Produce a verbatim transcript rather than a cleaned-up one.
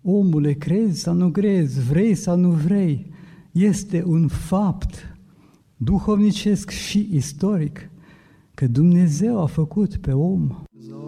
omule, crezi sau nu crezi, vrei sau nu vrei, este un fapt duhovnicesc și istoric că Dumnezeu a făcut pe om